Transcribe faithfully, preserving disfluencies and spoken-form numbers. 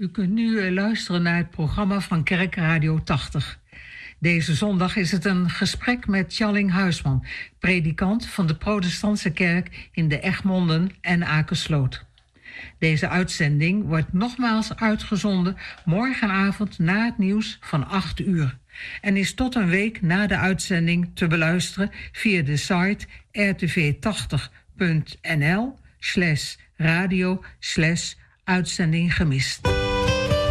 U kunt nu uh, luisteren naar het programma van Kerkradio tachtig. Deze zondag is het een gesprek met Tjalling Huisman, predikant van de protestantse kerk in de Egmonden en Akersloot. Deze uitzending wordt nogmaals uitgezonden morgenavond na het nieuws van acht uur. En is tot een week na de uitzending te beluisteren via de site r t v tachtig punt n l slash radio slash uitzending gemist.